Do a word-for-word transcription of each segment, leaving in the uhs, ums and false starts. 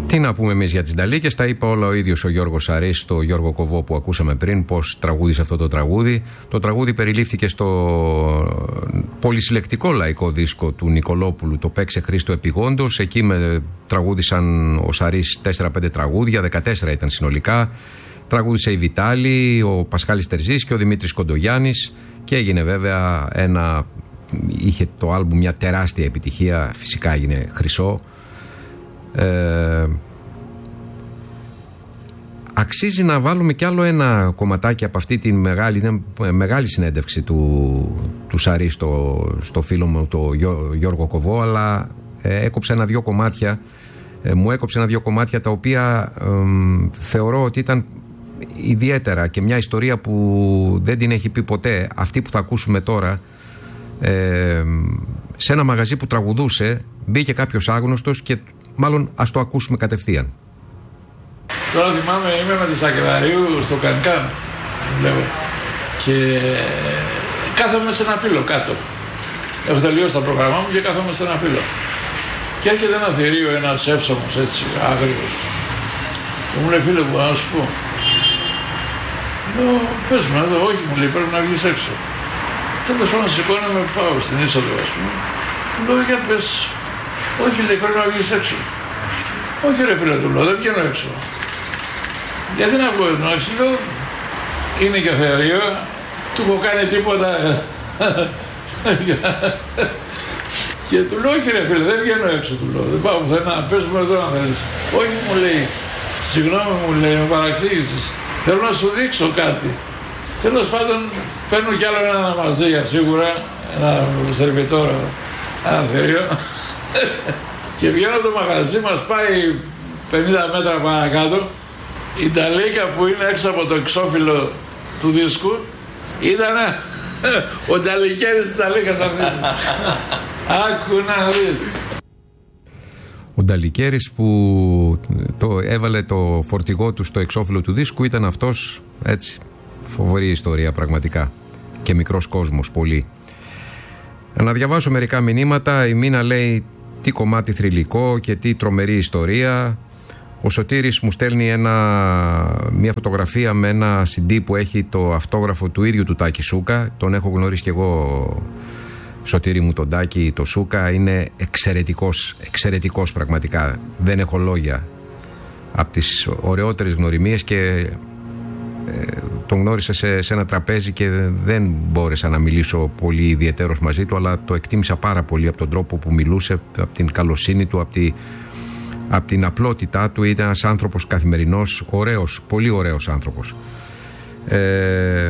Τι να πούμε εμείς για τις Νταλίκες, τα είπε όλα ο ίδιος ο Γιώργος Σαρής στο Γιώργο Κοβό που ακούσαμε πριν, πώς τραγούδισε αυτό το τραγούδι. Το τραγούδι περιλήφθηκε στο πολυσυλλεκτικό λαϊκό δίσκο του Νικολόπουλου, το Παίξε Χρήστο Επιγόντως. Εκεί με τραγούδισαν ο Σαρής τέσσερα πέντε τραγούδια, δεκατέσσερα ήταν συνολικά. Τραγούδισε η Βιτάλη, ο Πασχάλης Τερζής και ο Δημήτρης Κοντογιάννης και έγινε βέβαια ένα... είχε το άλμπουμ μια τεράστια επιτυχία, φυσικά έγινε χρυσό. Ε, αξίζει να βάλουμε κι άλλο ένα κομματάκι από αυτή τη μεγάλη, μεγάλη συνέντευξη του, του Σαρή στο, στο φίλο μου το Γιώργο Κοβό, αλλά ε, έκοψε ένα-δυο κομμάτια ε, μου έκοψε ένα-δυο κομμάτια τα οποία ε, θεωρώ ότι ήταν ιδιαίτερα και μια ιστορία που δεν την έχει πει ποτέ αυτή που θα ακούσουμε τώρα. Ε, σε ένα μαγαζί που τραγουδούσε μπήκε κάποιος άγνωστος και μάλλον ας το ακούσουμε κατευθείαν. Τώρα θυμάμαι, είμαι με τη Σακελαρίου στο Κανκάν, βλέπω, και κάθομαι σε ένα φύλλο κάτω. Έχω τελειώσει τα πρόγραμμά μου και κάθομαι σε ένα φύλλο. Και έρχεται ένα θηρίο, ένας εύσωμος, έτσι, άγριος. Και μου λέει, φίλε μου, να σου πω. Λέω, πες μου εδώ, όχι μου λέει, πρέπει να βγεις έξω. Τέλος πάντων σηκώνομαι, πάω στην είσοδο, ας πούμε. Του λέω, για πες, όχι λέει, πρέπει να βγεις έξω. Όχι ρε φίλε του λέω, δεν βγαίνω έξω. Γιατί να βγω έξω, λέω, είναι και θερίο, του έχω κάνει τίποτα. Και του λέω, όχι ρε φίλε, δεν βγαίνω έξω, του λέω, δεν πάω πουθενά, πες μου εδώ να θέλεις. Όχι μου λέει, συγγνώμη μου λέει, με παραξήγησες, θέλω να σου δείξω κάτι. Τέλος πάντων, παίρνω κι άλλο ένα μαζί για σίγουρα, ένα σερβιτόρο, ένα θερίο. Και βγαίνω το μαγαζί, μας πάει πενήντα μέτρα παρακάτω. Η Νταλίκα που είναι έξω από το εξώφυλλο του δίσκου ήταν ο Νταλικέρης της Νταλίκας αυτή. Άκου να δεις. Ο Νταλικέρης που το έβαλε το φορτηγό του στο εξώφυλλο του δίσκου ήταν αυτός, έτσι, φοβερή ιστορία πραγματικά και μικρός κόσμος πολύ. Να διαβάσω μερικά μηνύματα. Η Μίνα λέει τι κομμάτι θρυλικό και τι τρομερή ιστορία. Ο Σωτήρης μου στέλνει ένα, μια φωτογραφία με ένα σι ντι που έχει το αυτόγραφο του ίδιου του Τάκη Σούκα. Τον έχω γνωρίσει κι εγώ, Σωτήρη μου, τον Τάκη, το Σούκα. Είναι εξαιρετικός, εξαιρετικός πραγματικά. Δεν έχω λόγια. Από τις ωραιότερες γνωριμίες και ε, τον γνώρισα σε, σε ένα τραπέζι και δεν μπόρεσα να μιλήσω πολύ ιδιαιτέρως μαζί του, αλλά το εκτίμησα πάρα πολύ από τον τρόπο που μιλούσε, από την καλοσύνη του, από, τη, από την απλότητά του. Ήταν ένας άνθρωπος καθημερινός, ωραίος, πολύ ωραίος άνθρωπος. Ε,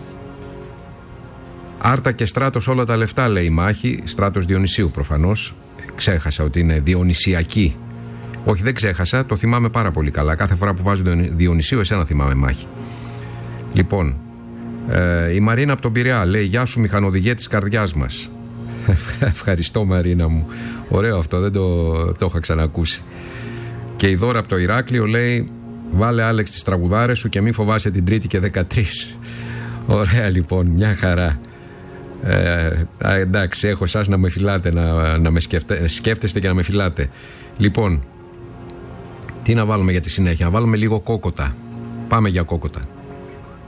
Άρτα και Στράτος όλα τα λεφτά, λέει η μάχη. Στράτος Διονυσίου προφανώς. Ξέχασα ότι είναι διονυσιακή. Όχι, δεν ξέχασα, το θυμάμαι πάρα πολύ καλά. Κάθε φορά που βάζω Διονυσίου, εσένα θυμάμαι, μάχη. Λοιπόν, ε, η Μαρίνα από τον Πειραιά λέει: γεια σου, μηχανοδηγέ της καρδιάς μας. Ευχαριστώ, Μαρίνα μου. Ωραίο αυτό, δεν το, το είχα ξανακούσει. Και η Δώρα από το Ηράκλειο λέει: βάλε Άλεξ τις τραγουδάρες σου και μη φοβάσαι την Τρίτη και δεκατρείς. Ωραία, λοιπόν, μια χαρά. Ε, εντάξει, έχω εσάς να με φυλάτε, να, να με σκεφτε, σκέφτεστε και να με φυλάτε. Λοιπόν, τι να βάλουμε για τη συνέχεια? Να βάλουμε λίγο κόκοτα. Πάμε για κόκοτα.